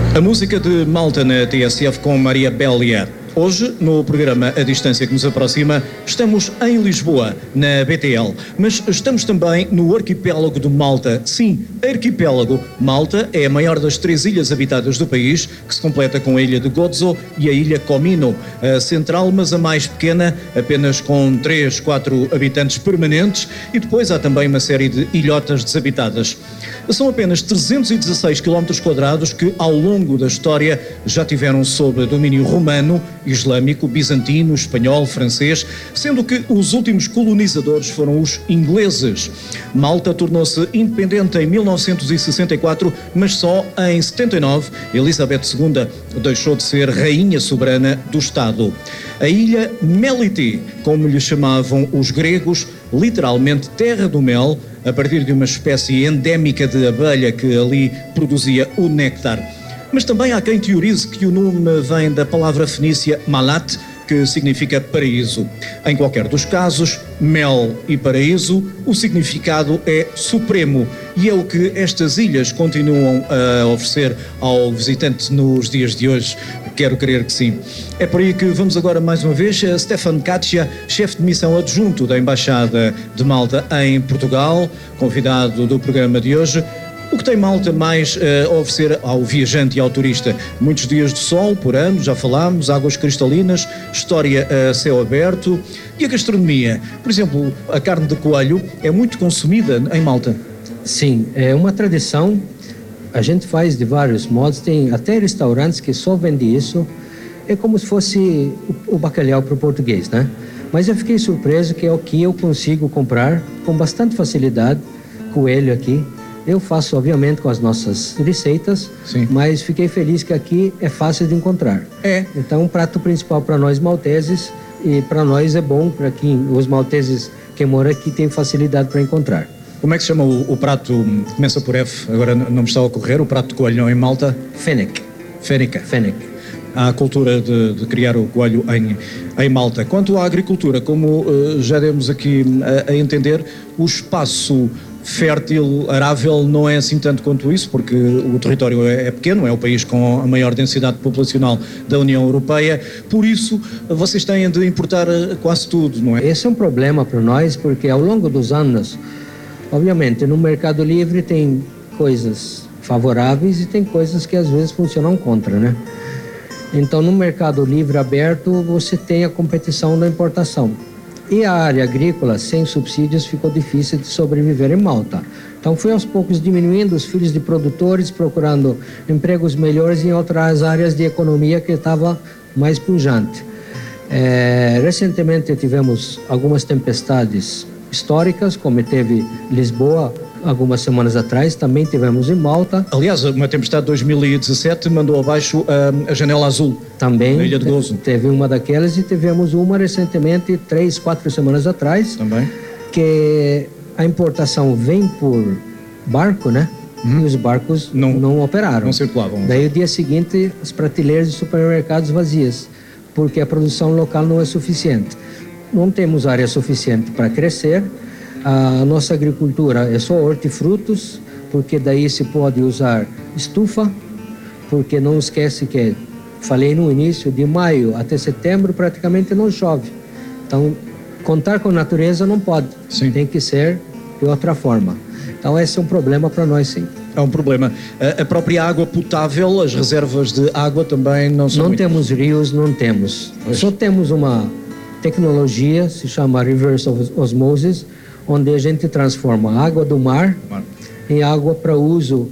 A música de Malta na TSF com Maria Bélia. Hoje, no programa A Distância que nos aproxima, estamos em Lisboa, na BTL, mas estamos também no arquipélago de Malta. Sim, arquipélago. Malta é a maior das 3 ilhas habitadas do país, que se completa com a ilha de Gozo e a ilha Comino, a central, mas a mais pequena, apenas com 3, 4 habitantes permanentes, e depois há também uma série de ilhotas desabitadas. São apenas 316 km² que, ao longo da história, já tiveram sob domínio romano, islâmico, bizantino, espanhol, francês, sendo que os últimos colonizadores foram os ingleses. Malta tornou-se independente em 1964, mas só em 79 Elizabeth II deixou de ser rainha soberana do Estado. A ilha Meliti, como lhe chamavam os gregos, literalmente terra do mel, a partir de uma espécie endémica de abelha que ali produzia o néctar. Mas também há quem teorize que o nome vem da palavra fenícia malat, que significa paraíso. Em qualquer dos casos, mel e paraíso, o significado é supremo e é o que estas ilhas continuam a oferecer ao visitante nos dias de hoje. Quero crer que sim. É por aí que vamos agora mais uma vez. Stefan Katia, chefe de missão adjunto da Embaixada de Malta em Portugal, convidado do programa de hoje. O que tem Malta mais a oferecer ao viajante e ao turista? Muitos dias de sol por ano, já falámos, águas cristalinas, história a céu aberto e a gastronomia. Por exemplo, a carne de coelho é muito consumida em Malta. Sim, é uma tradição. A gente faz de vários modos, tem até restaurantes que só vendem isso. É como se fosse o bacalhau para o português, né? Mas eu fiquei surpreso que é o que eu consigo comprar com bastante facilidade, coelho aqui. Eu faço, obviamente, com as nossas receitas, sim, mas fiquei feliz que aqui é fácil de encontrar. Então, um prato principal para nós malteses, e para nós é bom, para quem os malteses que moram aqui têm facilidade para encontrar. Como é que se chama o prato, começa por F, agora não me está a ocorrer, o prato de coelho em Malta? Fennec. Fennec. Fennec. Há a cultura de criar o coelho em Malta. Quanto à agricultura, como já demos aqui a entender, o espaço fértil, arável, não é assim tanto quanto isso, porque o território é pequeno, é o país com a maior densidade populacional da União Europeia, por isso vocês têm de importar quase tudo, não é? Esse é um problema para nós, porque ao longo dos anos, obviamente, no mercado livre tem coisas favoráveis e tem coisas que às vezes funcionam contra, né? Então, no mercado livre aberto, você tem a competição da importação. E a área agrícola, sem subsídios, ficou difícil de sobreviver em Malta. Então, foi aos poucos diminuindo os filhos de produtores, procurando empregos melhores em outras áreas de economia que estava mais pujante. Recentemente tivemos algumas tempestades históricas, como teve Lisboa algumas semanas atrás, também tivemos em Malta. Aliás, uma tempestade de 2017 mandou abaixo a janela azul, também, na Ilha de Gozo. Teve uma daquelas e tivemos uma recentemente, 3, 4 semanas atrás, também, que a importação vem por barco, né? E os barcos não operaram. Não circulavam. Daí, o dia seguinte, as prateleiras de supermercados vazias, porque a produção local não é suficiente. Não temos área suficiente para crescer. A nossa agricultura é só hortifrutos, porque daí se pode usar estufa, porque não esquece que, falei no início, de maio até setembro praticamente não chove. Então, contar com a natureza não pode, sim, tem que ser de outra forma. Então, esse é um problema para nós, sim. É um problema. A própria água potável, as reservas de água também não são. Não temos rios, não temos. Só temos uma tecnologia, se chama reverse osmosis, onde a gente transforma a água do mar em água para uso